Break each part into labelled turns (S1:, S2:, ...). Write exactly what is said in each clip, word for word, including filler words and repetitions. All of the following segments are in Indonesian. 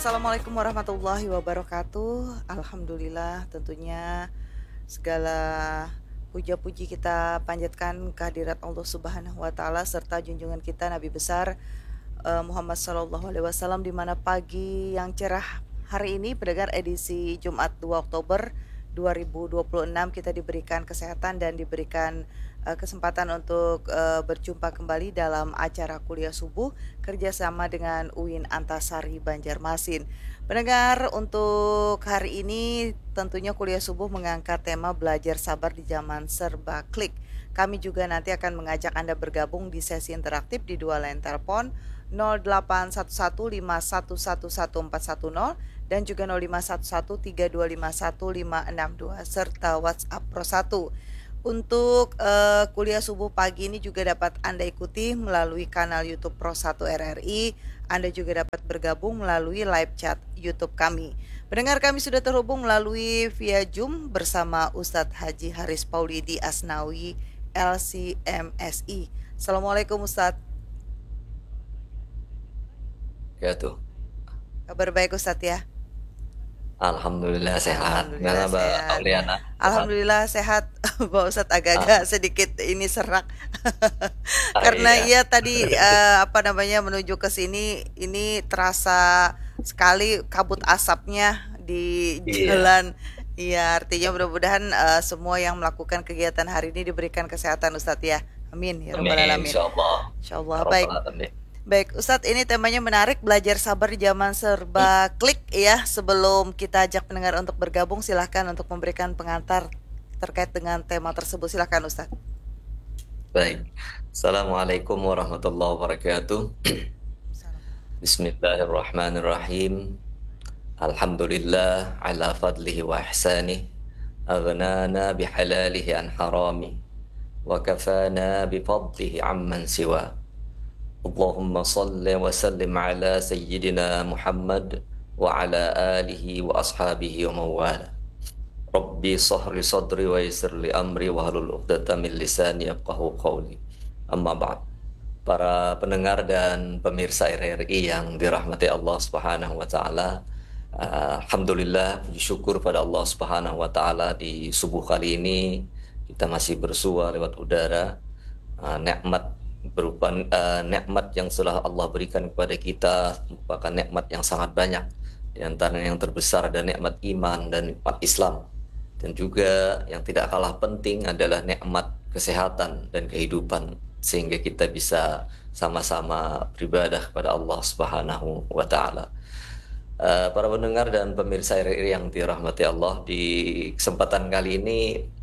S1: Assalamualaikum warahmatullahi wabarakatuh. Alhamdulillah, tentunya segala puja-puji kita panjatkan kehadirat Allah Subhanahu wa taala serta junjungan kita Nabi besar eh, Muhammad sallallahu alaihi wasallam, di mana pagi yang cerah hari ini pendengar edisi Jumat dua Oktober dua ribu dua puluh enam kita diberikan kesehatan dan diberikan uh, kesempatan untuk uh, berjumpa kembali dalam acara kuliah subuh kerjasama dengan U I N Antasari Banjarmasin. Pendengar, untuk hari ini tentunya kuliah subuh mengangkat tema belajar sabar di zaman serba klik. Kami juga nanti akan mengajak Anda bergabung di sesi interaktif di dua line telepon nol delapan satu satu lima satu satu satu empat satu nol dan juga nol lima satu satu tiga dua lima satu lima enam dua serta WhatsApp Pro satu. Untuk uh, kuliah subuh pagi ini juga dapat Anda ikuti melalui kanal YouTube Pro satu R R I. Anda juga dapat bergabung melalui live chat YouTube kami. Pendengar, kami sudah terhubung melalui via Zoom bersama Ustadz Haji Haris Paulidi Asnawi L C M S I. Assalamualaikum Ustadz.
S2: Ya tuh.
S1: Kabar baik Ustadz ya?
S2: Alhamdulillah sehat.
S1: Alhamdulillah
S2: Gimana Mbak
S1: sehat.
S2: Auliana? Sehat?
S1: Alhamdulillah sehat. Pak Ustadz
S2: Ah,
S1: agak-agak sedikit ini serak
S2: ah,
S1: karena
S2: iya.
S1: iya tadi eh, apa namanya menuju ke sini ini terasa sekali kabut asapnya di
S2: Iya.
S1: jalan. Iya, artinya mudah-mudahan eh, semua yang melakukan kegiatan hari ini diberikan kesehatan Ustadz ya. Amin ya rabbal
S2: Amin
S1: alamin.
S2: insyaallah. Ya
S1: Insyaallah. Baik.
S2: rabbal alamin.
S1: Baik, Ustadz, ini temanya menarik, belajar sabar di zaman
S2: Hmm,
S1: serba klik ya. Sebelum kita ajak pendengar untuk bergabung, silahkan untuk memberikan pengantar terkait dengan tema tersebut. Silahkan, Ustadz.
S2: Baik. Assalamualaikum warahmatullahi wabarakatuh. Bismillahirrahmanirrahim. Alhamdulillah ala fadlihi wa ihsanih. Aghnana bihalalihi an harami. Wa kafana bifadlihi amman siwa. Allahumma salli wa sallim ala sayyidina Muhammad wa ala alihi wa ashabihi wa mawala. Rabbi sahri sadri wa yassir li amri wa halul uqdatan min lisani yafqahu qawli. Amma ba'd. Para pendengar dan pemirsa R R I yang dirahmati Allah Subhanahu wa taala, uh, alhamdulillah, puji syukur pada Allah Subhanahu wa taala di subuh kali ini kita masih bersua lewat udara. Uh, nikmat berupa uh, nikmat yang telah Allah berikan kepada kita merupakan nikmat yang sangat banyak. Di antara yang terbesar ada nikmat iman dan nikmat Islam, dan juga yang tidak kalah penting adalah nikmat kesehatan dan kehidupan, sehingga kita bisa sama-sama beribadah kepada Allah Subhanahu wa taala. Uh, para pendengar dan pemirsa R R I yang dirahmati Allah, di kesempatan kali ini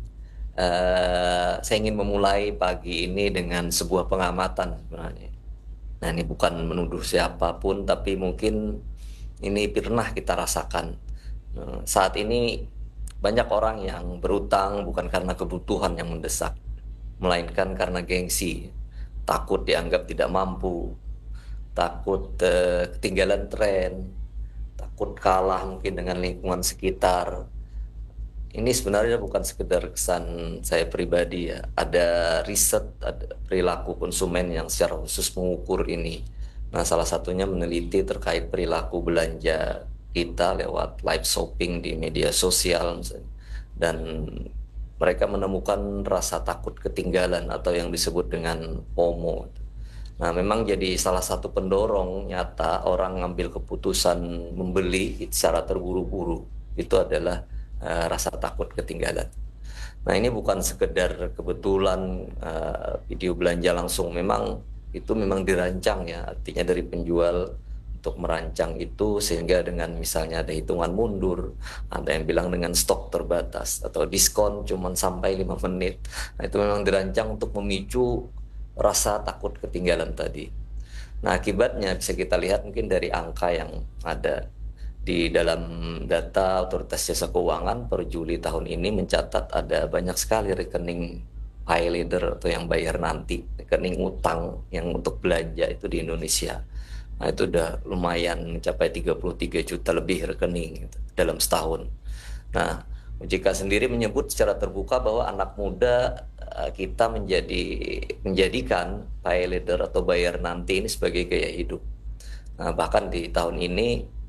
S2: Uh, saya ingin memulai pagi ini dengan sebuah pengamatan sebenarnya. Nah, ini bukan menuduh siapapun, tapi mungkin ini pernah kita rasakan. Uh, saat ini banyak orang yang berutang bukan karena kebutuhan yang mendesak, melainkan karena gengsi, takut dianggap tidak mampu, takut uh, ketinggalan tren, takut kalah mungkin dengan lingkungan sekitar. Ini sebenarnya bukan sekedar kesan saya pribadi ya. Ada riset, ada perilaku konsumen yang secara khusus mengukur ini. Nah, salah satunya meneliti terkait perilaku belanja kita lewat live shopping di media sosial misalnya. Dan mereka menemukan rasa takut ketinggalan atau yang disebut dengan FOMO. Nah, memang jadi salah satu pendorong nyata orang ngambil keputusan membeli secara terburu-buru. Itu adalah uh, rasa takut ketinggalan. Nah, ini bukan sekedar kebetulan uh, video belanja langsung, memang itu memang dirancang ya, artinya dari penjual untuk merancang itu sehingga dengan misalnya ada hitungan mundur, ada yang bilang dengan stok terbatas atau diskon cuman sampai lima menit. Nah, itu memang dirancang untuk memicu rasa takut ketinggalan tadi. Nah, akibatnya bisa kita lihat mungkin dari angka yang ada di dalam data Otoritas Jasa Keuangan per Juli tahun ini mencatat ada banyak sekali rekening pay later atau yang bayar nanti, rekening utang yang untuk belanja itu di Indonesia. Nah, itu udah lumayan mencapai tiga puluh tiga juta lebih rekening gitu, dalam setahun. Nah, O J K sendiri menyebut secara terbuka bahwa anak muda eh, kita menjadi menjadikan pay later atau bayar nanti ini sebagai gaya hidup. Nah, bahkan di tahun ini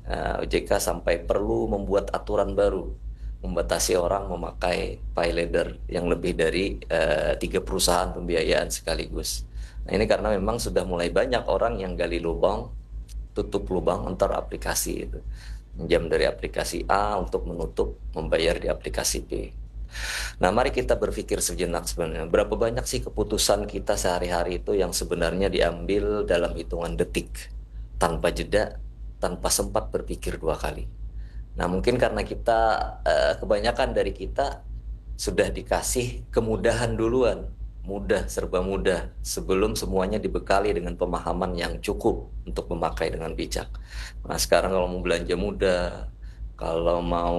S2: eee, O J K sampai perlu membuat aturan baru, membatasi orang memakai paylater yang lebih dari, eee, tiga perusahaan pembiayaan sekaligus. Nah, ini karena memang sudah mulai banyak orang yang gali lubang, tutup lubang antar aplikasi itu. Pinjam dari aplikasi A untuk menutup membayar di aplikasi B. Nah, mari kita berpikir sejenak sebenarnya, berapa banyak sih keputusan kita sehari-hari itu yang sebenarnya diambil dalam hitungan detik, tanpa jeda, tanpa sempat berpikir dua kali. Nah, mungkin karena kita, eee, kebanyakan dari kita sudah dikasih kemudahan duluan, mudah, serba mudah, sebelum semuanya dibekali dengan pemahaman yang cukup untuk memakai dengan bijak. Nah, sekarang kalau mau belanja mudah, kalau mau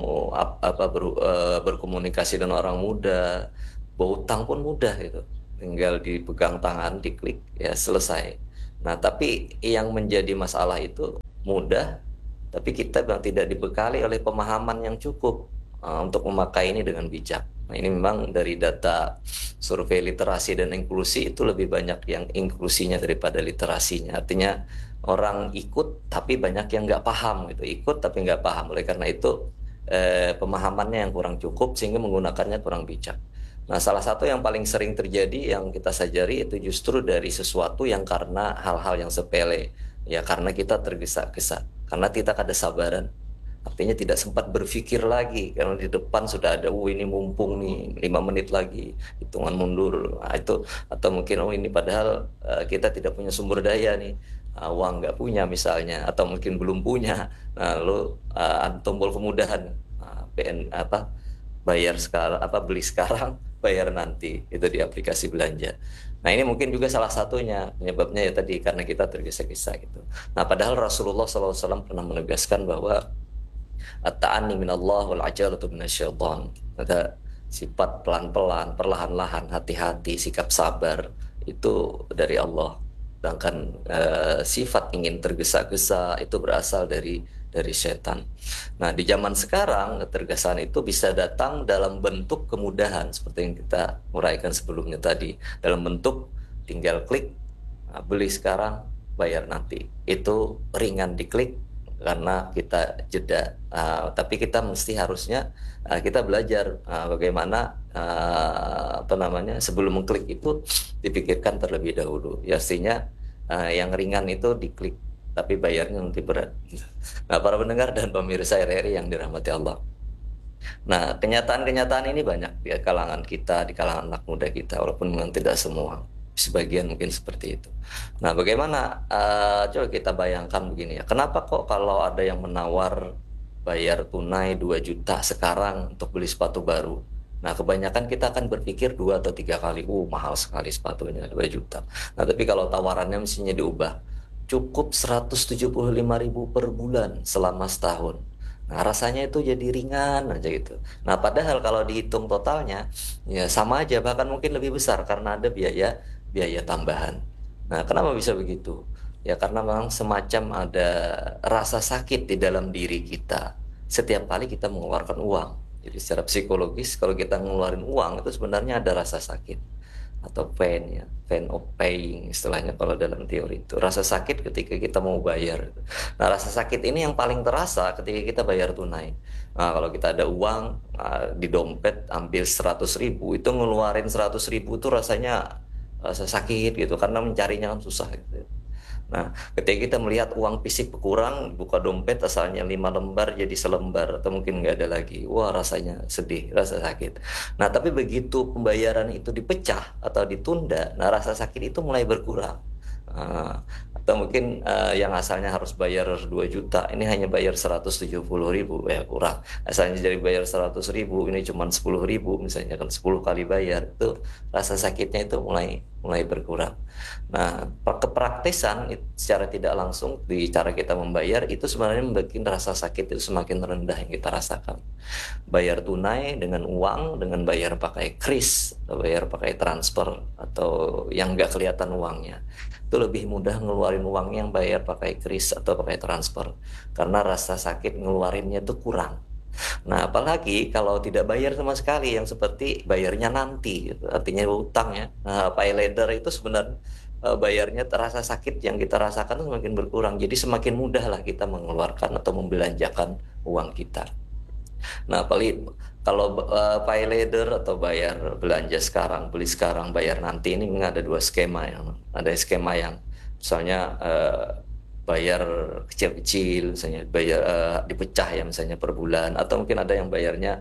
S2: ap apa, ber eee, berkomunikasi dengan orang mudah, berhutang pun mudah gitu, tinggal dipegang tangan, diklik, ya selesai. Nah, tapi yang menjadi masalah itu mudah, tapi kita memang tidak dibekali oleh pemahaman yang cukup, eee, untuk memakai ini dengan bijak. Nah, ini memang dari data survei literasi dan inklusi itu lebih banyak yang inklusinya daripada literasinya. Artinya orang ikut tapi banyak yang nggak paham gitu, ikut tapi nggak paham. Oleh karena itu, eee, pemahamannya yang kurang cukup sehingga menggunakannya kurang bijak. Nah, salah satu yang paling sering terjadi yang kita sajari itu justru dari sesuatu yang karena hal-hal yang sepele, ya karena kita tergesa-gesa, karena kita kada sabaran. Artinya tidak sempat berpikir lagi karena di depan sudah ada, "Oh ini mumpung nih lima menit lagi, hitungan mundur." Nah itu atau mungkin, "Oh ini padahal, eee, kita tidak punya sumber daya nih, eee, uang nggak punya," misalnya, atau mungkin belum punya. Nah lalu, eee, ada tombol kemudahan, eee, P N apa, bayar sekarang apa, beli sekarang, bayar nanti, itu di aplikasi belanja. Nah ini mungkin juga salah satunya, penyebabnya ya tadi karena kita tergesa-gesa gitu. Nah padahal Rasulullah shallallahu alaihi wasallam pernah menegaskan bahwa at-ta'anni minallah wal ajalatu minasyaiton. Ada sifat pelan-pelan, perlahan-lahan, hati-hati, sikap sabar itu dari Allah. Sedangkan eh, sifat ingin tergesa-gesa itu berasal dari dari setan. Nah, di zaman sekarang ketergesaan itu bisa datang dalam bentuk kemudahan seperti yang kita uraikan sebelumnya tadi, dalam bentuk tinggal klik, nah, beli sekarang, bayar nanti. Itu ringan diklik karena kita jeda, eee, tapi kita mesti harusnya, eee, kita belajar, eee, bagaimana, eee, apa namanya, sebelum mengklik itu dipikirkan terlebih dahulu. Ya artinya, eee, yang ringan itu diklik, tapi bayarnya nanti berat. Nah, para pendengar dan pemirsa R R I yang dirahmati Allah. Nah, kenyataan-kenyataan ini banyak di kalangan kita, di kalangan anak muda kita, walaupun memang tidak semua, sebagian mungkin seperti itu. Nah, bagaimana, eee, coba kita bayangkan begini ya, kenapa kok kalau ada yang menawar bayar tunai dua juta sekarang untuk beli sepatu baru, nah kebanyakan kita akan berpikir dua atau tiga kali, "Uh, mahal sekali sepatunya dua juta." Nah, tapi kalau tawarannya mestinya diubah, cukup seratus tujuh puluh lima ribu per bulan selama setahun. Nah, rasanya itu jadi ringan aja gitu. Nah, padahal kalau dihitung totalnya, ya sama aja, bahkan mungkin lebih besar karena ada biaya biaya tambahan. Nah, kenapa bisa begitu? Ya karena memang semacam ada rasa sakit di dalam diri kita setiap kali kita mengeluarkan uang. Jadi secara psikologis kalau kita ngeluarin uang itu sebenarnya ada rasa sakit atau pain ya, pain of paying istilahnya kalau dalam teori itu. Rasa sakit ketika kita mau bayar. Nah, rasa sakit ini yang paling terasa ketika kita bayar tunai. Nah, kalau kita ada uang, eee, di dompet ambil seratus ribu itu ngeluarin seratus ribu itu rasanya rasa sakit gitu karena mencarinya kan susah gitu ya. Nah, ketika kita melihat uang fisik berkurang, buka dompet asalnya lima lembar jadi selembar atau mungkin nggak ada lagi. Wah, rasanya sedih, rasa sakit. Nah, tapi begitu pembayaran itu dipecah atau ditunda, nah rasa sakit itu mulai berkurang. Eee, atau mungkin, eee, yang asalnya harus bayar dua juta ini hanya bayar seratus tujuh puluh ribu ya kurang. Asalnya jadi bayar seratus ribu ini cuman sepuluh ribu misalnya kan sepuluh kali bayar, itu rasa sakitnya itu mulai mulai berkurang. Nah, per kepraktisan it secara tidak langsung di cara kita membayar itu sebenarnya membuat rasa sakit itu semakin rendah yang kita rasakan. Bayar tunai dengan uang, dengan bayar pakai kris, atau bayar pakai transfer, atau yang nggak kelihatan uangnya. Itu lebih mudah ngeluarin uangnya yang bayar pakai kris atau pakai transfer, karena rasa sakit ngeluarinnya itu kurang. Nah, apalagi kalau tidak bayar sama sekali yang seperti bayarnya nanti gitu, artinya hutang ya. Nah, paylater itu sebenarnya, eee, bayarnya terasa sakit yang kita rasakan tuh semakin berkurang. Jadi semakin mudahlah kita mengeluarkan atau membelanjakan uang kita. Nah, paling kalau, eee, pay later atau bayar belanja sekarang, beli sekarang, bayar nanti ini memang ada dua skema ya, ada skema yang misalnya, eee, bayar kecil-kecil, misalnya bayar, eee, dipecah ya misalnya per bulan, atau mungkin ada yang bayarnya,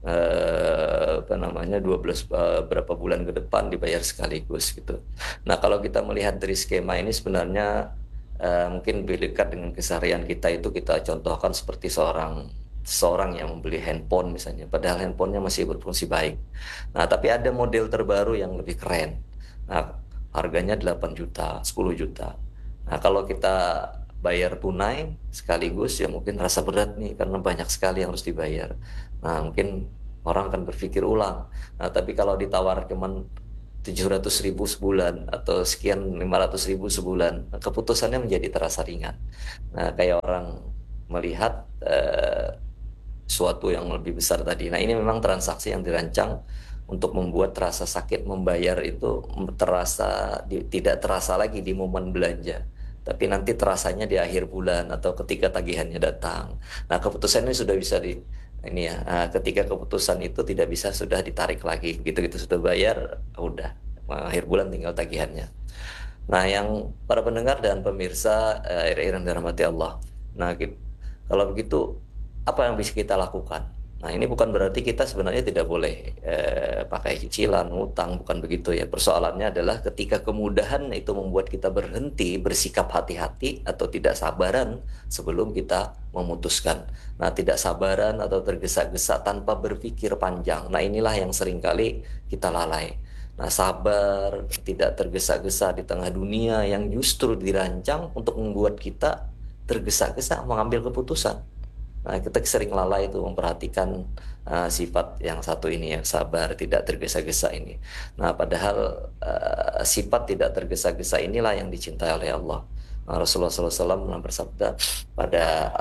S2: eee, apa namanya, dua belas eee, berapa bulan ke depan dibayar sekaligus gitu. Nah, kalau kita melihat dari skema ini sebenarnya, eee, mungkin lebih dekat dengan keseharian kita itu kita contohkan seperti seorang seseorang yang membeli handphone misalnya, padahal handphonenya masih berfungsi baik. Nah, tapi ada model terbaru yang lebih keren. Nah, harganya delapan juta, sepuluh juta. Nah, kalau kita bayar tunai sekaligus ya mungkin rasa berat nih karena banyak sekali yang harus dibayar. Nah, mungkin orang akan berpikir ulang. Nah, tapi kalau ditawar cuman tujuh ratus ribu sebulan atau sekian lima ratus ribu sebulan, keputusannya menjadi terasa ringan. Nah, kayak orang melihat, eee suatu yang lebih besar tadi. Nah, ini memang transaksi yang dirancang untuk membuat rasa sakit membayar itu m terasa di tidak terasa lagi di momen belanja, tapi nanti terasanya di akhir bulan atau ketika tagihannya datang. Nah, keputusan ini sudah bisa di ini ya, eee, ketika keputusan itu tidak bisa sudah ditarik lagi, begitu-gitu sudah bayar, udah, akhir bulan tinggal tagihannya. Nah, yang para pendengar dan pemirsa, eee, yang dirahmati Allah. Nah, git kalau begitu, apa yang bisa kita lakukan? Nah, ini bukan berarti kita sebenarnya tidak boleh, eee, pakai cicilan, ngutang, bukan begitu ya. Persoalannya adalah ketika kemudahan itu membuat kita berhenti, bersikap hati-hati atau tidak sabaran sebelum kita memutuskan. Nah, tidak sabaran atau tergesa-gesa tanpa berpikir panjang. Nah, inilah yang seringkali kita lalai. Nah, sabar, tidak tergesa-gesa di tengah dunia yang justru dirancang untuk membuat kita tergesa-gesa mengambil keputusan. Nah, kita sering lalai itu memperhatikan, eee, sifat yang satu ini ya, sabar, tidak tergesa-gesa ini. Nah, padahal, eee, sifat tidak tergesa-gesa inilah yang dicintai oleh Allah. Nah, Rasulullah shallallahu alaihi wasallam pernah bersabda pada,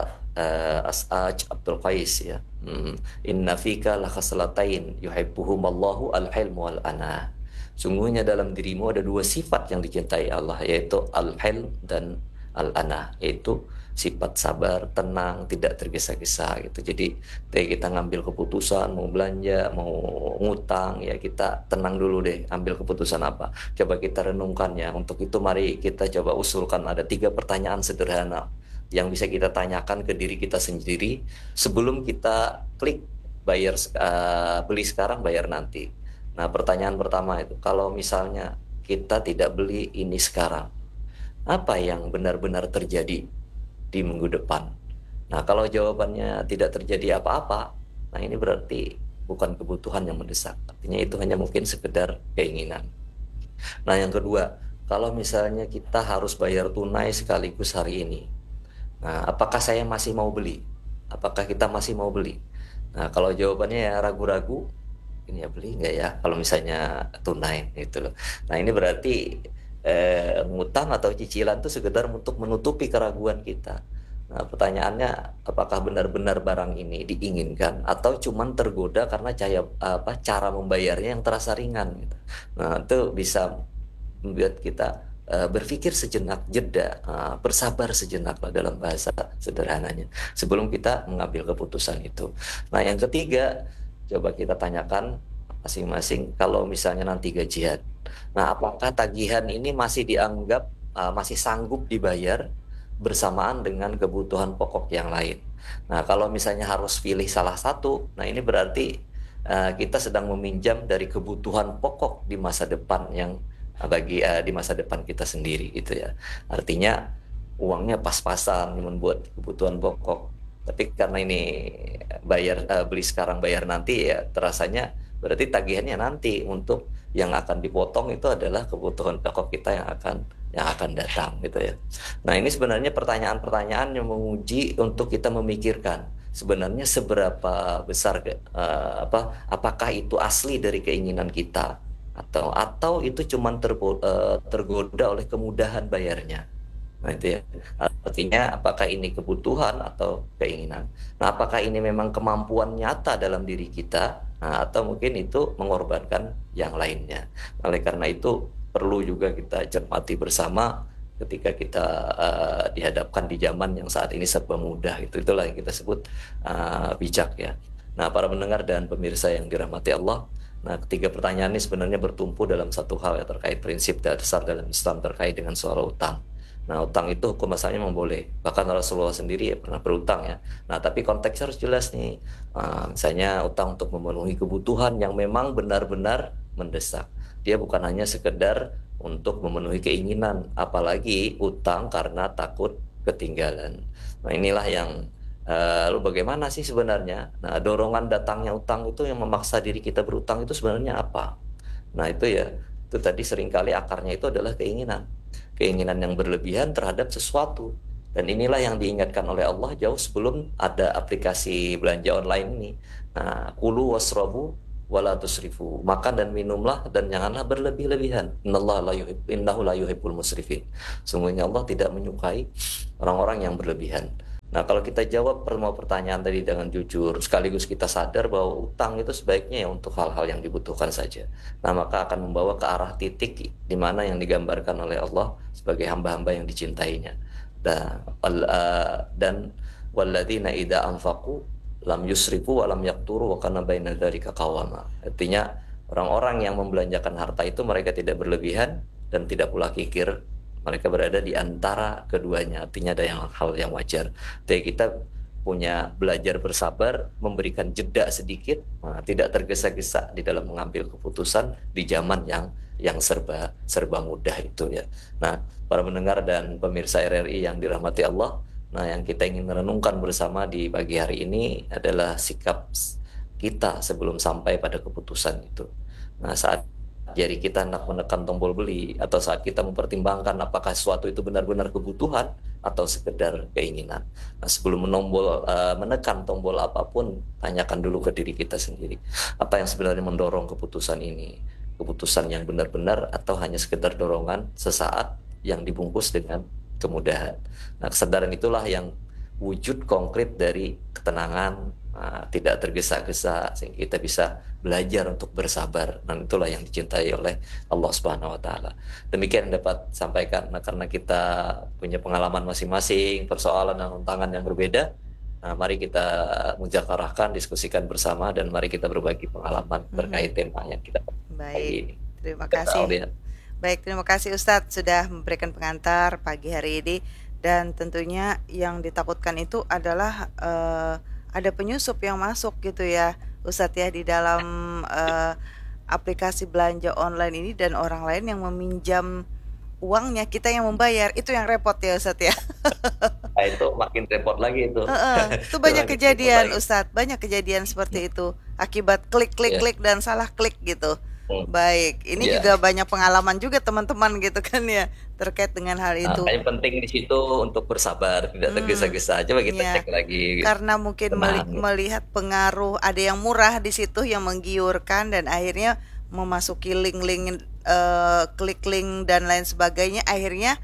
S2: eee, As'aj Abdul Qais ya, mhm, "Inna fika lakhaslatain yuhibbuhumallahu al-hilm wal anah." Sungguhnya dalam dirimu ada dua sifat yang dicintai Allah, yaitu al-hilm dan al-anah, yaitu sifat sabar, tenang, tidak tergesa-gesa gitu. Jadi ketika kita ngambil keputusan mau belanja, mau ngutang, ya kita tenang dulu deh, ambil keputusan apa. Coba kita renungkannya. Untuk itu mari kita coba usulkan ada tiga pertanyaan sederhana yang bisa kita tanyakan ke diri kita sendiri sebelum kita klik bayar, eee, beli sekarang, bayar nanti. Nah, pertanyaan pertama itu, kalau misalnya kita tidak beli ini sekarang, apa yang benar-benar terjadi di minggu depan? Nah, kalau jawabannya tidak terjadi apa-apa, nah ini berarti bukan kebutuhan yang mendesak. Artinya itu hanya mungkin sekedar keinginan. Nah, yang kedua, kalau misalnya kita harus bayar tunai sekaligus hari ini, nah apakah saya masih mau beli? Apakah kita masih mau beli? Nah, kalau jawabannya ya ragu-ragu, ini ya beli nggak ya kalau misalnya tunai gitu loh. Nah, ini berarti, eee, ngutang atau cicilan itu sekedar untuk menutupi keraguan kita. Nah, pertanyaannya apakah benar-benar barang ini diinginkan atau cuman tergoda karena caya apa, cara membayarnya yang terasa ringan gitu. Nah, itu bisa membuat kita, eee, berpikir sejenak, jeda, eee, bersabar sejenak lah dalam bahasa sederhananya, sebelum kita mengambil keputusan itu. Nah, yang ketiga, coba kita tanyakan masing-masing kalau misalnya nanti gajian. Nah, apakah tagihan ini masih dianggap, eee, masih sanggup dibayar bersamaan dengan kebutuhan pokok yang lain? Nah, kalau misalnya harus pilih salah satu, nah ini berarti, eee, kita sedang meminjam dari kebutuhan pokok di masa depan yang, eee, bagi eee, di masa depan kita sendiri gitu ya. Artinya uangnya pas-pasan cuman buat kebutuhan pokok, tapi karena ini bayar eee, beli sekarang bayar nanti ya terasanya berarti tagihannya nanti untuk yang akan dipotong itu adalah kebutuhan pokok kita yang akan yang akan datang gitu ya. Nah, ini sebenarnya pertanyaan-pertanyaan yang menguji untuk kita memikirkan sebenarnya seberapa besar ke eee, apa, apakah itu asli dari keinginan kita atau atau itu cuman terbo eee, tergoda oleh kemudahan bayarnya. Nah, itu ya. Artinya apakah ini kebutuhan atau keinginan. Nah, apakah ini memang kemampuan nyata dalam diri kita, nah, atau mungkin itu mengorbankan yang lainnya. Oleh karena itu, perlu juga kita cermati bersama ketika kita uh, dihadapkan di zaman yang saat ini serba mudah itu itulah yang kita sebut uh, bijak ya. Nah, para pendengar dan pemirsa yang dirahmati Allah, nah ketiga pertanyaan ini sebenarnya bertumpu dalam satu hal ya, terkait prinsip dasar dalam Islam terkait dengan soal utang. Nah, utang itu hukum asalnya memang boleh. Bahkan Rasulullah sendiri ya pernah berutang ya. Nah, tapi konteksnya harus jelas nih. Uh, misalnya utang untuk memenuhi kebutuhan yang memang benar-benar mendesak. Dia bukan hanya sekedar untuk memenuhi keinginan, apalagi utang karena takut ketinggalan. Nah, inilah yang uh, lalu bagaimana sih sebenarnya? Nah, dorongan datangnya utang itu yang memaksa diri kita berutang itu sebenarnya apa? Nah, itu ya, itu tadi seringkali akarnya itu adalah keinginan. Keinginan yang berlebihan terhadap sesuatu. Dan inilah yang diingatkan oleh Allah jauh sebelum ada aplikasi belanja online ini. Nah, kulu wasrabu wala tusrifu. Makan dan minumlah dan janganlah berlebih-lebihan. Innallaha la yuhib, innahu la yuhibbul musrifin. Sungguhnya Allah tidak menyukai orang-orang yang berlebihan. Nah, kalau kita jawab semua pertanyaan tadi dengan jujur, sekaligus kita sadar bahwa utang itu sebaiknya ya untuk hal-hal yang dibutuhkan saja. Nah, maka akan membawa ke arah titik di mana yang digambarkan oleh Allah sebagai hamba-hamba yang dicintainya. Dan, uh, dan walladzina idza anfaqu lam yusrifu wa lam yaqturu wa kana baina dzalika qawama. Artinya orang-orang yang membelanjakan harta itu mereka tidak berlebihan dan tidak pula kikir. Mereka berada di antara keduanya, artinya ada yang hal yang wajar. Jadi kita punya belajar bersabar, memberikan jeda sedikit, nah, tidak tergesa-gesa di dalam mengambil keputusan di zaman yang yang serba serba mudah itu ya. Nah, para pendengar dan pemirsa R R I yang dirahmati Allah, nah yang kita ingin renungkan bersama di pagi hari ini adalah sikap kita sebelum sampai pada keputusan itu. Nah, saat jadi kita hendak menekan tombol beli atau saat kita mempertimbangkan apakah sesuatu itu benar-benar kebutuhan atau sekedar keinginan. Nah, sebelum menombol, uh, menekan tombol apapun, tanyakan dulu ke diri kita sendiri. Apa yang sebenarnya mendorong keputusan ini? Keputusan yang benar-benar atau hanya sekedar dorongan sesaat yang dibungkus dengan kemudahan. Nah, kesadaran itulah yang wujud konkret dari ketenangan, nah, tidak tergesa-gesa sehingga kita bisa belajar untuk bersabar, dan itulah yang dicintai oleh Allah Subhanahu wa taala. Demikian yang dapat sampaikan. Nah, karena kita punya pengalaman masing-masing, persoalan dan tantangan yang berbeda, nah, mari kita muzakarahkan, diskusikan bersama, dan mari kita berbagi pengalaman mm-hmm. terkait tema yang kita
S1: baik ini. Terima kasih. Kita, baik, terima kasih Ustadz sudah memberikan pengantar pagi hari ini. Dan tentunya yang ditakutkan itu adalah uh, ada penyusup yang masuk gitu ya Ustadz ya di dalam uh, aplikasi belanja online ini, dan orang lain yang meminjam uangnya, kita yang membayar, itu yang repot ya Ustadz ya.
S2: Nah, itu makin repot lagi itu.
S1: Uh-uh, itu banyak kejadian Ustadz, banyak kejadian seperti itu akibat klik-klik-klik yeah. dan salah klik gitu. Hmm. Baik, ini yeah. juga banyak pengalaman juga teman-teman gitu kan ya terkait dengan hal itu.
S2: Nah, yang penting di situ untuk bersabar, tidak hmm. tergesa-gesa. Coba kita yeah. cek lagi.
S1: Karena mungkin meli- melihat pengaruh ada yang murah di situ yang menggiurkan, dan akhirnya memasuki link-link, uh, klik link dan lain sebagainya. Akhirnya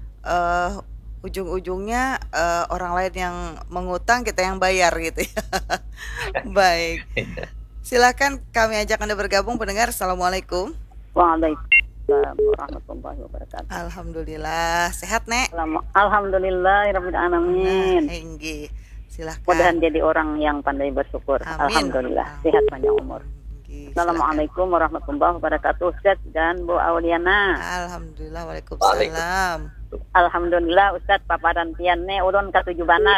S1: uh, ujung-ujungnya uh, orang lain yang mengutang, kita yang bayar gitu ya. Baik. Silakan kami ajak Anda bergabung pendengar. Assalamualaikum.
S3: Waalaikumsalam warahmatullahi wabarakatuh.
S1: Alhamdulillah, sehat Nek?
S3: Alhamdulillahirabbil alamin.
S1: Nah, Enggi. Silakan.
S3: Mudahan jadi orang yang pandai bersyukur.
S1: Amin.
S3: Alhamdulillah, sehat panjang umur. Enggi. Assalamualaikum warahmatullahi wabarakatuh Ustaz dan Bu Auliana.
S1: Alhamdulillah, waalaikumsalam.
S3: Alhamdulillah Ustaz paparan pianne ulun katuju banar.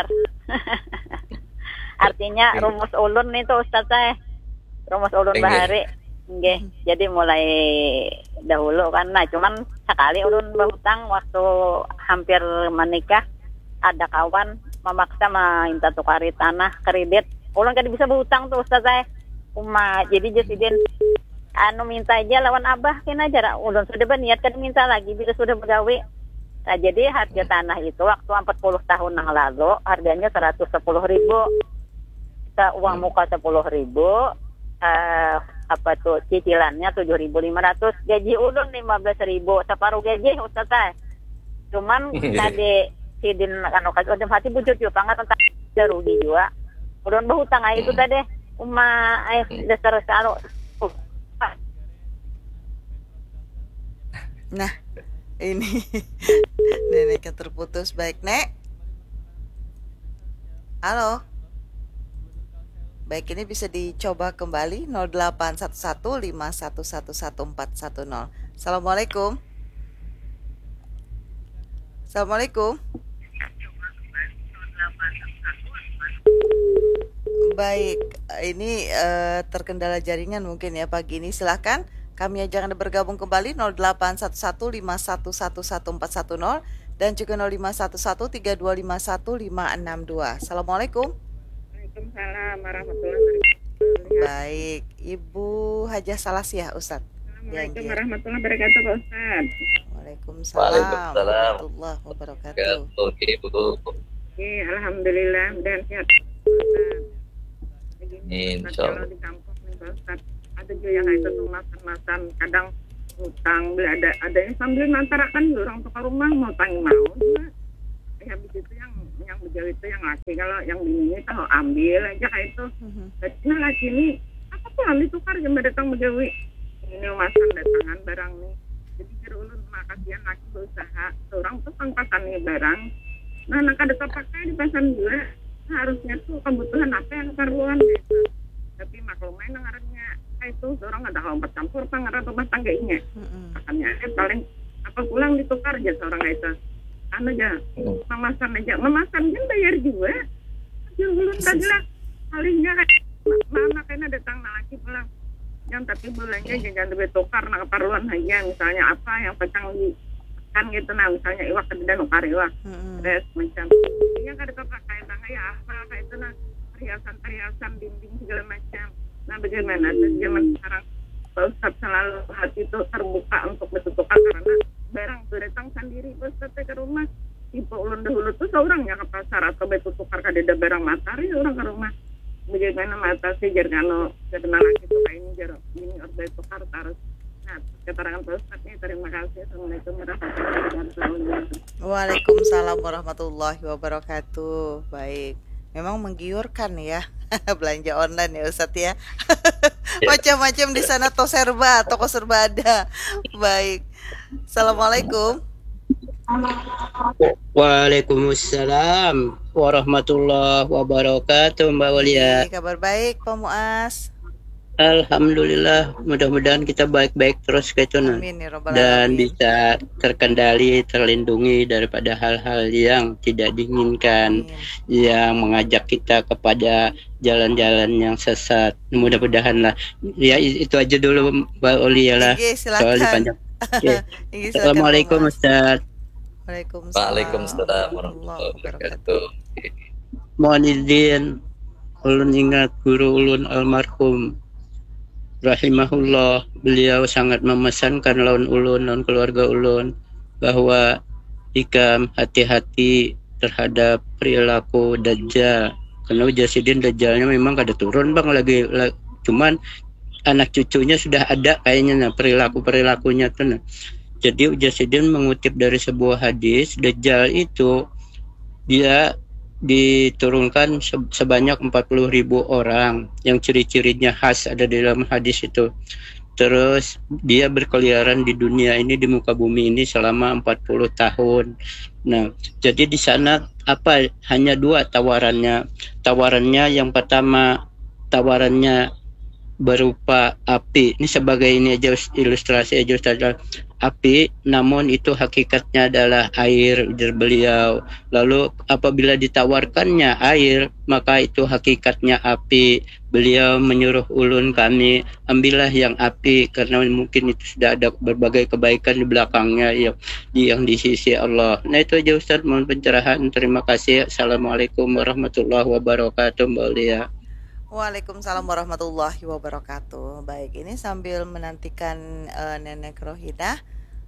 S3: Artinya rumus ulun itu Ustaz saya. Rumus ulun bahari, nggih. Jadi mulai dahulu kan, nah cuman sekali ulun berhutang waktu hampir menikah, ada kawan memaksa minta tukari tanah kredit. Ulun kan bisa berhutang tuh Ustaz saya. Uma jadi jesiden anu minta aja lawan abah kena aja. Ulun sudah berniat kan minta lagi bila sudah bergawe. Nah jadi harga tanah itu waktu empat puluh tahun yang lalu harganya seratus sepuluh ribu. Kita uang muka sepuluh ribu. Uh, apa tuh cicilannya tujuh ribu lima ratus, gaji ulun lima belas ribu, separuh gaji Ustaz saya. Cuman tadi sidin kan okas udah hati bujur juga banget tentang rugi juga. Ulun berhutang aja itu tadi uma eh dasar kalau
S1: Nah, ini neneknya terputus. Baik, Nek. Halo. Baik, ini bisa dicoba kembali nol delapan satu satu lima satu satu satu empat satu nol. Assalamualaikum. Assalamualaikum. Baik, ini eh, terkendala jaringan mungkin ya pagi ini. Silahkan kami ajak Anda bergabung kembali nol delapan satu satu lima satu satu satu empat satu nol dan juga nol lima satu satu tiga dua lima satu lima enam dua. Assalamualaikum.
S4: Waalaikumsalam warahmatullahi wabarakatuh.
S1: Baik, Ibu Hajah Salasiah Ustadz.
S4: Assalamualaikum
S1: Dianggi.
S4: warahmatullahi wabarakatuh, Pak Ustaz.
S1: Waalaikumsalam
S2: Waalaikumsalam
S1: warahmatullahi wabarakatuh.
S2: warahmatullahi wabarakatuh.
S4: Oke, alhamdulillah dan sehat, Pak Ustaz. Begini, Pak Ustaz,
S2: Insyaallah.
S4: kalau di kampung nih, Pak Ustaz, ada juga yang itu tuh makan-makan, kadang utang, beli ada ada yang sambil ngantarakan orang tukar rumah mau tangi mau juga. Ya habis itu yang yang bejauh itu yang laki, kalau yang bininya tahu ambil aja kayak itu.
S1: Mhm.
S4: Nah laki ini apa pun ambil tukar jam datang bejauh. Ini masan datangan barang nih. Jadi kira ulun makasian laki berusaha, orang tuh pangkasan nih barang. Nah nak ada pakai di pasar juga. Nah, harusnya tuh kebutuhan apa yang karuan gitu. Tapi maklumnya nengarannya kayak itu orang ada lompat campur pangaran rumah tangganya.
S1: Mhm.
S4: Makanya eh paling apa pulang ditukar aja seorang itu. Anu aja, memasan aja, memasan kan bayar juga. Yang ulun tadi lah, palingnya kan mama kayaknya datang laki pulang. Yang tapi bulannya jangan lebih tukar nak keperluan aja, misalnya apa yang pecang di kan gitu, nah misalnya iwak kedua nukar iwak,
S1: Mhm.
S4: terus macam yang ada pakai tangga ya apa kayak itu nah perhiasan-perhiasan dinding segala macam. Nah bagaimana dan zaman sekarang Pak Ustadz selalu hati itu terbuka untuk bertukar karena barang beretang sendiri Pak Ustadz ke rumah. Tipe ulun dahulu tuh seorang ya ke pasar atau betul tukar kadeda barang matahari orang ke rumah. Bagaimana mata sih jargano kenal lagi tuh kayak ini jarang ini order tukar taruh. Nah keterangan Pak Ustadz nih terima kasih. Assalamualaikum warahmatullahi wabarakatuh.
S1: Waalaikumsalam warahmatullahi wabarakatuh. Baik, memang menggiurkan ya belanja online ya Ustadz ya.
S2: Ya.
S1: Macam-macam di sana, toko serba, toko serba ada. Baik, assalamualaikum.
S5: Waalaikumsalam warahmatullahi wabarakatuh, Mbak Walia.
S1: Ini kabar baik Pak Muas.
S5: Alhamdulillah, mudah-mudahan kita baik-baik terus gitu nah.
S1: Amin ya robbal
S5: Dan
S1: alamin.
S5: bisa terkendali, terlindungi daripada hal-hal yang tidak diinginkan,
S1: Amin.
S5: yang mengajak kita kepada jalan-jalan yang sesat. Mudah-mudahan lah. Ya itu aja dulu Mbak Walia lah.
S1: Oke,
S5: Soal
S1: silakan.
S5: panjang. Oke.
S1: Ini silakan, Pak
S5: Assalamualaikum
S1: Muas.
S5: Ustaz.
S1: Waalaikumsalam
S2: Waalaikumsalam
S1: warahmatullahi
S2: warahmatullahi
S1: wabarakatuh.
S2: wabarakatuh.
S5: Mohon izin ulun ingat guru ulun almarhum rahimahullah, beliau sangat memesankan lawan ulun, lawan keluarga ulun bahwa ikam hati-hati terhadap perilaku dajjal. Karena Ujasidin dajjalnya memang kada turun bang lagi, lagi cuman anak cucunya sudah ada kayaknya nah perilaku-perilakunya tuh nah. Jadi Ujasidin mengutip dari sebuah hadis, dajjal itu dia diturunkan sebanyak empat puluh ribu orang yang ciri-cirinya khas ada di dalam hadis itu. Terus dia berkeliaran di dunia ini, di muka bumi ini selama empat puluh tahun. Nah, jadi di sana apa hanya dua tawarannya. Tawarannya yang pertama, tawarannya berupa api. Ini sebagai ini aja ilustrasi aja Ustaz. Api, namun itu hakikatnya adalah air, ujar beliau. Lalu apabila ditawarkannya air, maka itu hakikatnya api. Beliau menyuruh ulun kami, ambillah yang api karena mungkin itu sudah ada berbagai kebaikan di belakangnya yang di yang di sisi Allah. Nah itu aja Ustaz, mohon pencerahan. Terima kasih. Assalamualaikum warahmatullahi wabarakatuh, Mbak Lia.
S1: Waalaikumsalam warahmatullahi wabarakatuh. Baik, ini sambil menantikan uh, Nenek Rohidah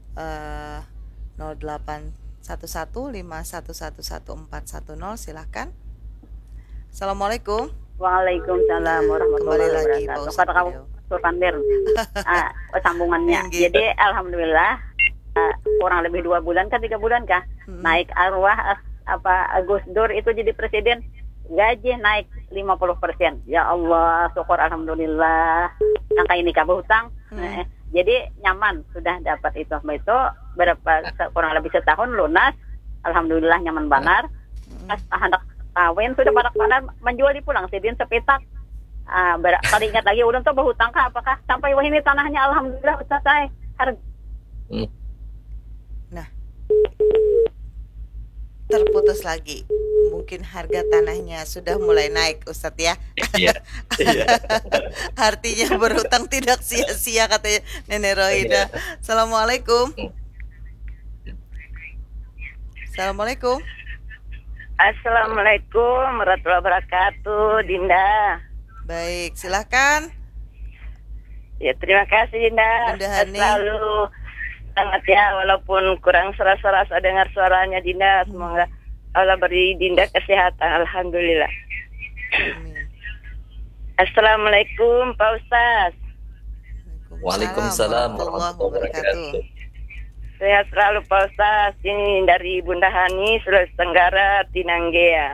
S1: uh, nol delapan satu satu lima satu satu satu empat satu nol, silahkan. Assalamualaikum.
S3: Waalaikumsalam warahmatullahi
S1: Kembali lagi, Pak
S3: wabarakatuh.
S1: Ustadz
S3: Kata kamu
S1: beliau.
S3: Surkandir ah, sambungannya.
S1: Gitu.
S3: Jadi alhamdulillah ah, kurang lebih dua bulan kah tiga bulan kah
S1: Hmm.
S3: naik arwah ah, apa Gus Dur itu jadi presiden. gaji naik lima puluh persen. Ya Allah, syukur alhamdulillah. Angka ini kabeh hutang.
S1: Hmm.
S3: Eh, jadi nyaman sudah dapat itu Mbak itu berapa kurang lebih setahun lunas. Alhamdulillah nyaman banar. Pas hendak kawin sudah barak-banar menjual di pulang sidin sepitak. Ah, ber- kali ingat lagi ulun tuh berhutang kah apakah sampai wah ini tanahnya alhamdulillah Ustaz saya harga
S2: Hmm.
S1: Nah, terputus lagi. Mungkin harga tanahnya sudah mulai naik, Ustadz ya.
S2: Iya. Iya.
S1: Artinya berhutang tidak sia-sia katanya Nenek Rohida. Assalamualaikum. Assalamualaikum.
S3: Assalamualaikum warahmatullahi wabarakatuh, Dinda.
S1: Baik, silahkan.
S3: Ya, terima kasih, Dinda.
S1: Bunda Hani.
S3: Selalu sangat ya, walaupun kurang serasa-rasa dengar suaranya, Dinda. Semoga Allah beri Dinda kesehatan. Alhamdulillah.
S1: Amin.
S3: Assalamualaikum, Pak Ustaz.
S2: Waalaikumsalam warahmatullahi wabarakatuh.
S3: Sehat selalu, Pak Ustaz. Ini dari Bunda Hani, Sulawesi Tenggara, Tinanggea.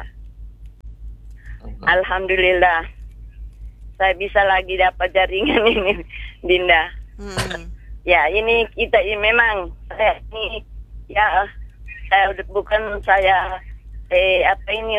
S3: Alhamdulillah. Saya bisa lagi dapat jaringan ini, Dinda.
S1: Hmm.
S3: Ya, ini kita ini memang saya ini ya saya udah bukan saya eh apa ini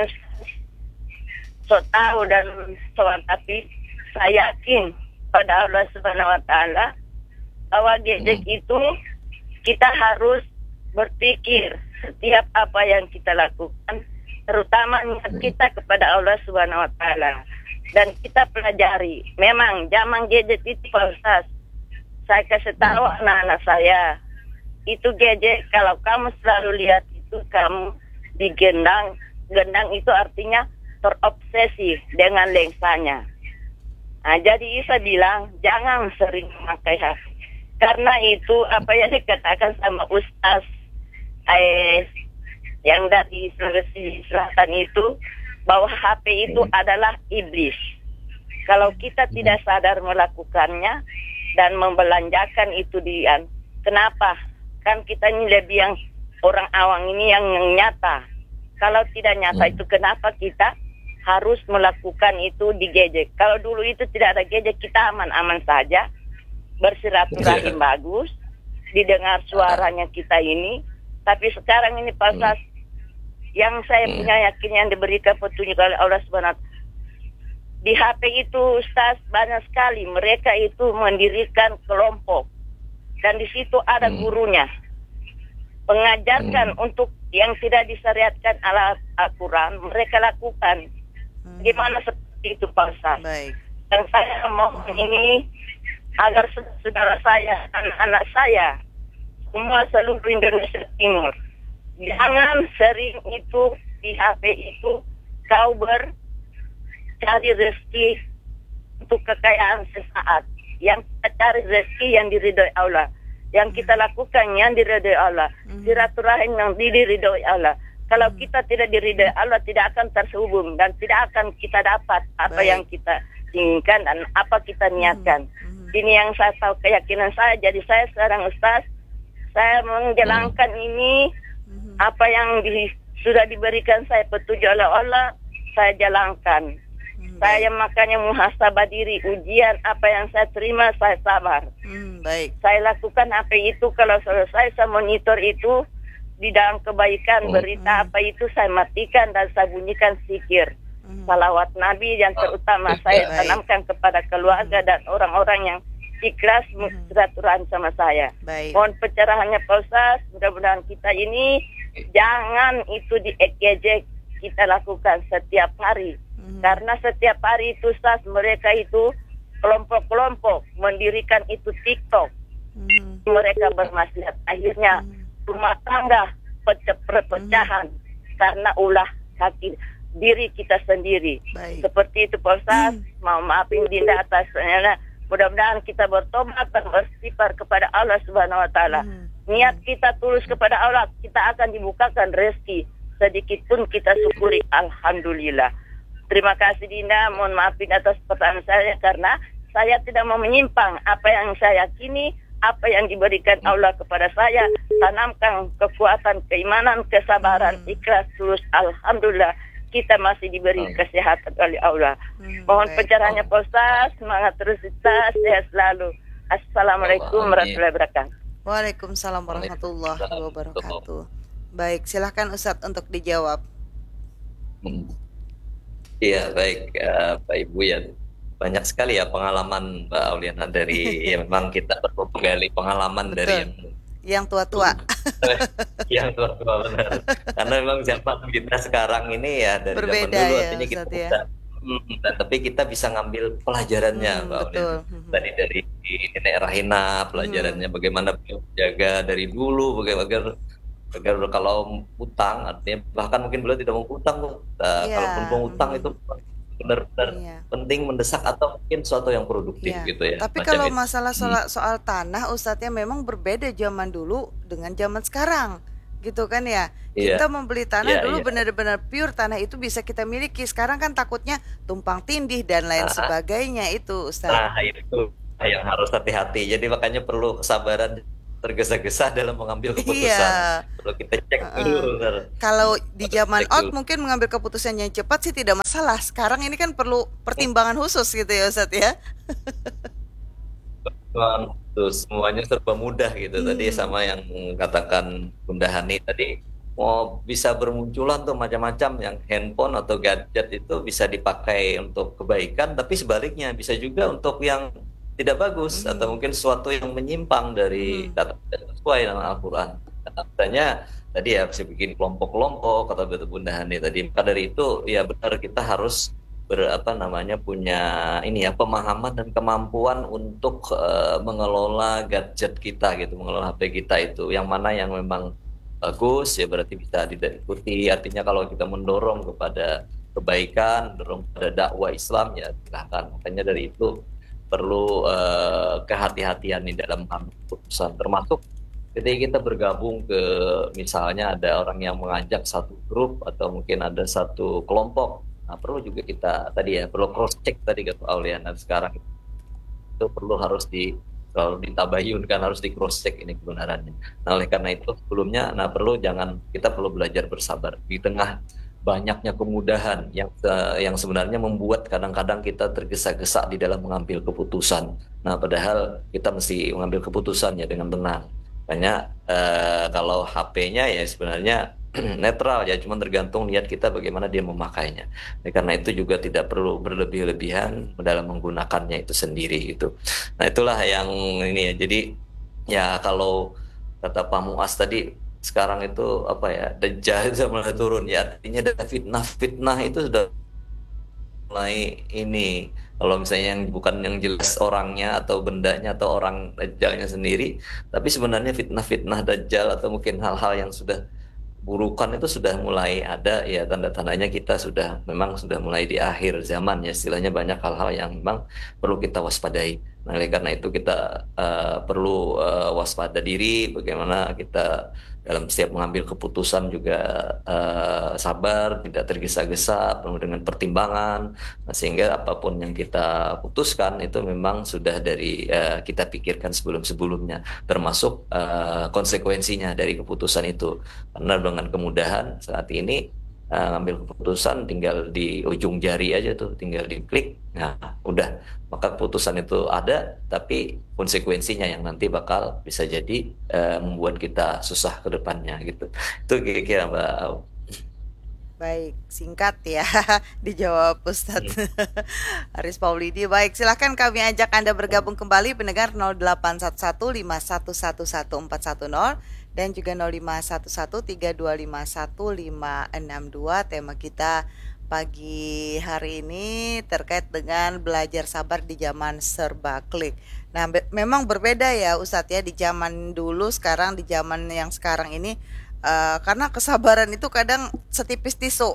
S3: so tahu dan so tapi saya yakin pada Allah Subhanahu Wa Taala bahwa gadget itu kita harus berpikir setiap apa yang kita lakukan, terutama niat kita kepada Allah Subhanahu Wa Taala. Dan kita pelajari, memang zaman gadget itu Pak Ustaz, saya kasih tahu anak-anak saya, itu gadget kalau kamu selalu lihat itu kamu digendang, gendang itu artinya terobsesi dengan lensanya. Nah, jadi saya bilang jangan sering memakai H P, karena itu apa yang dikatakan sama Ustaz eh, yang dari Sulawesi Selatan itu, bahwa H P itu adalah iblis. Kalau kita tidak sadar melakukannya dan membelanjakan itu dia, kenapa? Kan kita ini lebih yang orang awam ini yang, yang nyata. Kalau tidak nyata itu kenapa kita harus melakukan itu di gadget? Kalau dulu itu tidak ada gadget, kita aman-aman saja, bersilaturahim bagus, didengar suaranya kita ini. Tapi sekarang ini pas yang saya punya yakin yang diberikan petunjuk oleh Allah Subhanahu wa Taala. Di H P itu Ustaz banyak sekali mereka itu mendirikan kelompok. Dan di situ ada gurunya. Mengajarkan untuk yang tidak disyariatkan ala Al-Quran, mereka lakukan. Gimana seperti itu Pak Ustaz?
S1: Baik.
S3: Dan saya mohon ini agar saudara saya, anak-anak saya, semua seluruh Indonesia Timur, jangan sering itu di H P itu kau bercari rezeki untuk kekayaan sesaat. Yang kita cari rezeki yang diridhoi Allah, yang kita lakukan yang diridhoi Allah, silaturahim yang diridhoi Allah. Kalau kita tidak diridhoi Allah, tidak akan terhubung dan tidak akan kita dapat apa
S1: Baik.
S3: yang kita inginkan dan apa kita niatkan. Ini yang saya tahu keyakinan saya. Jadi saya seorang ustaz, saya menjalankan ini apa yang di, sudah diberikan saya petunjuk oleh Allah, saya jalankan.
S1: Hmm,
S3: Saya makanya muhasabah diri, ujian apa yang saya terima, saya sabar.
S1: Hmm, baik.
S3: Saya lakukan apa itu, kalau selesai saya monitor itu, di dalam kebaikan, berita apa itu, saya matikan dan saya bunyikan zikir. Salawat Nabi yang terutama saya
S1: Baik.
S3: tanamkan kepada keluarga dan orang-orang yang ikhlas silaturahim sama saya.
S1: Baik.
S3: Mohon pencerahannya Pak Ustaz, mudah-mudahan kita ini jangan itu diejek, kita lakukan setiap hari.
S1: Hmm.
S3: Karena setiap hari itu Ustaz, mereka itu kelompok-kelompok mendirikan itu TikTok.
S1: Hmm.
S3: Mereka bermaksiat, akhirnya rumah tangga pecah perpecahan karena ulah hati diri kita sendiri.
S1: Baik.
S3: Seperti itu Pak Ustaz, mau maafin Dinda atasnya. Mudah-mudahan kita bertobat dan beristighfar kepada Allah Subhanahu wa Ta'ala.
S1: Hmm.
S3: Niat kita tulus kepada Allah, kita akan dibukakan rezeki. Sedikit pun kita syukuri, alhamdulillah. Terima kasih Dinda, mohon maafin atas pertanyaan saya karena saya tidak mau menyimpang apa yang saya yakini, apa yang diberikan Allah kepada saya. Tanamkan kekuatan keimanan, kesabaran, ikhlas, tulus, alhamdulillah. kita masih diberi
S2: Hmm.
S3: kesehatan oleh Allah.
S1: Hmm,
S3: Mohon
S1: baik.
S3: pencerahannya Pak Ustaz, semangat terus Ustaz, sehat selalu. Assalamualaikum
S2: Amin.
S3: warahmatullahi wabarakatuh.
S1: Waalaikumsalam warahmatullahi wabarakatuh. Baik, silahkan Ustadz untuk dijawab.
S2: Hmm. Iya, baik, eh, Pak Ibu ya. Banyak sekali ya pengalaman Mbak Auliana dari ya memang kita perlu menggali pengalaman dari
S1: Betul.
S2: yang
S1: Yang tua-tua.
S2: yang tua-tua benar. Karena memang zaman kita sekarang ini ya dari zaman
S1: Berbeda
S2: dulu
S1: ya,
S2: artinya kita
S1: Ustadz ya.
S2: bisa Hmm, dan tapi kita bisa ngambil pelajarannya
S1: Hmm,
S2: Mbak
S1: betul.
S2: Auliana.
S1: Hmm.
S2: Tadi dari Nenek Rahina pelajarannya bagaimana beliau menjaga dari dulu bagaimana agar agar kalau utang artinya bahkan mungkin beliau tidak mau utang tuh. Nah,
S1: Iya.
S2: kalaupun mau utang
S1: Hmm.
S2: itu benar-benar
S1: Iya.
S2: penting mendesak atau mungkin suatu yang produktif
S1: Iya.
S2: gitu ya.
S1: Tapi
S2: Macam
S1: kalau
S2: itu.
S1: masalah
S2: Hmm.
S1: soal, soal tanah Ustadz ya memang berbeda zaman dulu dengan zaman sekarang. Gitu kan ya.
S2: Iya.
S1: Kita membeli tanah
S2: Iya,
S1: dulu
S2: iya.
S1: benar-benar pure, tanah itu bisa kita miliki. Sekarang kan takutnya tumpang tindih dan lain
S2: Ah.
S1: sebagainya itu Ustadz.
S2: Nah, itu yang harus hati-hati. Jadi makanya perlu kesabaran tergesa-gesa dalam mengambil keputusan.
S1: Iya.
S2: Perlu kita cek
S1: Heeh.
S2: dulu. Benar.
S1: Kalau di zaman
S2: Cek
S1: out
S2: dulu.
S1: mungkin mengambil keputusan yang cepat sih tidak masalah. Sekarang ini kan perlu pertimbangan khusus gitu ya Ustadz ya.
S2: Bang, tuh semuanya serba mudah gitu. Tadi
S1: Hmm.
S2: sama yang katakan Bunda Hani tadi, mau bisa bermunculan tuh macam-macam yang handphone atau gadget itu bisa dipakai untuk kebaikan, tapi sebaliknya bisa juga untuk yang tidak bagus
S1: Hmm.
S2: atau mungkin sesuatu yang menyimpang dari
S1: Hmm.
S2: kata tidak sesuai dengan Al-Quran. Katanya tadi ya bisa bikin kelompok-kelompok kata betul Bunda Hani tadi. Maka dari itu ya benar kita harus ber apa namanya punya ini ya pemahaman dan kemampuan untuk eh, mengelola gadget kita gitu, mengelola H P kita itu yang mana yang memang bagus ya berarti bisa diikuti. Artinya kalau kita mendorong kepada kebaikan, mendorong kepada dakwah Islam ya silakan. Makanya dari itu perlu eh, kehati-hatian di dalam mengambil keputusan, termasuk ketika kita bergabung ke misalnya ada orang yang mengajak satu grup atau mungkin ada satu kelompok. Nah, perlu juga kita tadi ya perlu cross check tadi kata Auliana sekarang itu perlu harus di kalau ditabayunkan harus di cross check ini kebenarannya. Nah, oleh karena itu sebelumnya nah perlu jangan kita perlu belajar bersabar di tengah banyaknya kemudahan yang eh, yang sebenarnya membuat kadang-kadang kita tergesa-gesa di dalam mengambil keputusan. Nah, padahal kita mesti mengambil keputusan ya dengan tenang. Banyak eh, kalau H P-nya ya sebenarnya netral ya, cuma tergantung niat kita bagaimana dia memakainya. Oleh karena itu juga tidak perlu berlebih-lebihan dalam menggunakannya itu sendiri gitu. Nah, itulah yang ini ya. Jadi ya kalau kata Pak Muas tadi sekarang itu apa ya dajjal sudah mulai turun ya artinya ada fitnah-fitnah itu sudah mulai ini kalau misalnya yang bukan yang jelas orangnya atau bendanya atau orang dajjalnya sendiri tapi sebenarnya fitnah-fitnah dajjal atau mungkin hal-hal yang sudah burukan itu sudah mulai ada ya tanda-tandanya kita sudah memang sudah mulai di akhir zaman ya istilahnya banyak hal-hal yang memang perlu kita waspadai. Nah, oleh karena itu kita uh, perlu uh, waspada diri bagaimana kita dalam setiap mengambil keputusan juga uh, sabar, tidak tergesa-gesa, penuh dengan pertimbangan, nah, sehingga apapun yang kita putuskan itu memang sudah dari uh, kita pikirkan sebelum-sebelumnya, termasuk uh, konsekuensinya dari keputusan itu. Karena dengan kemudahan saat ini uh, ngambil keputusan tinggal di ujung jari aja tuh, tinggal diklik, nah udah, maka keputusan itu ada, tapi konsekuensinya yang nanti bakal bisa jadi uh, membuat kita susah ke depannya gitu. Itu kira-kira Mbak.
S1: Baik, singkat ya dijawab Ustadz Haris Paulidi. Baik, silahkan kami ajak Anda bergabung kembali pendengar nol delapan satu satu lima satu satu satu empat satu nol dan juga nol lima satu satu tiga dua lima satu lima enam dua. Tema kita pagi hari ini terkait dengan belajar sabar di zaman serba klik. Nah, be- memang berbeda ya Ustadz ya di zaman dulu sekarang di zaman yang sekarang ini. Uh, karena kesabaran itu kadang setipis tisu.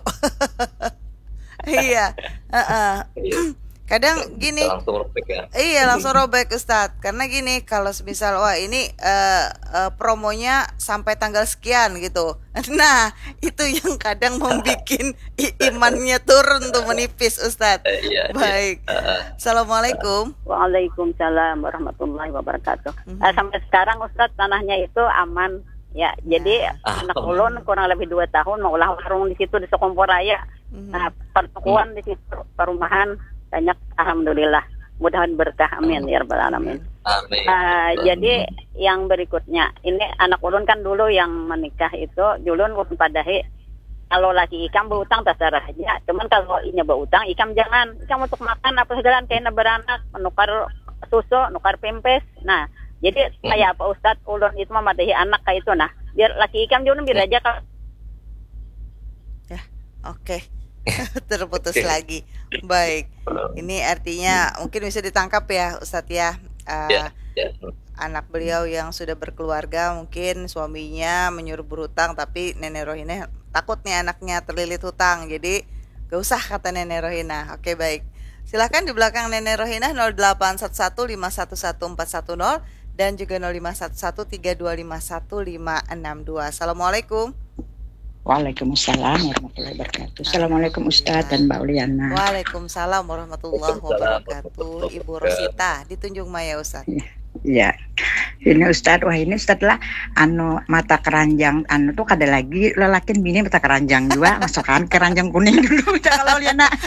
S1: Iya, uh-uh. Kadang gini,
S2: langsung robek ya.
S1: iya langsung robek Ustadz. Karena gini, kalau misal wah ini uh, uh, promonya sampai tanggal sekian gitu. Nah, itu yang kadang membuat i- imannya turun tuh menipis Ustadz.
S2: Eh, iya,
S1: Baik,
S2: iya. Uh,
S1: Assalamualaikum.
S3: Waalaikumsalam warahmatullahi wabarakatuh.
S1: Mhm.
S3: Eh, sampai sekarang Ustadz tanahnya itu aman, Ya, jadi
S2: Ah,
S3: anak ulun kurang lebih dua tahun mau ulah warung di situ di Sukumpur Raya.
S1: Mhm.
S3: Nah, pertukuan di situ perumahan banyak, alhamdulillah. Mudah-mudahan berkah, amin ya rabbal alamin.
S2: amin.
S3: Uh, jadi yang berikutnya, ini anak ulun kan dulu yang menikah itu, julun ulun padahi, kalau laki ikam berutang terserah aja. Cuman kalau inya berutang, ikam jangan. Ikam untuk makan apa segala kayaknya beranak, menukar susu, nukar pempes. Nah, jadi kayak apa Ustadz, ulun itu memadahi anak kayak itu. Nah, biar laki ikam julun biar aja kalau
S1: Ya, oke. Terputus
S2: Oke.
S1: lagi. Baik. Ini artinya mungkin bisa ditangkap ya Ustadz ya. Eh,
S2: Ya, ya.
S1: anak beliau yang sudah berkeluarga mungkin suaminya menyuruh berhutang tapi Nenek Rohina takut nih anaknya terlilit hutang. Jadi gak usah kata Nenek Rohina. Oke, baik. Silahkan di belakang Nenek Rohina nol delapan satu satu lima satu satu empat satu nol dan juga nol lima satu satu tiga dua lima satu lima enam dua. Assalamualaikum.
S6: Waalaikumsalam warahmatullahi wabarakatuh. Assalamualaikum Ustadz dan Mbak Uliana.
S1: Waalaikumsalam warahmatullahi wabarakatuh. Ibu Rosita di Tunjung Maya Ustadz.
S6: Ya, ini Ustadz, wah ini Ustadz lah, anu mata keranjang, anu tuh kada lagi lelakin bini mata keranjang juga, masukkan keranjang kuning dulu, kalau Uliana.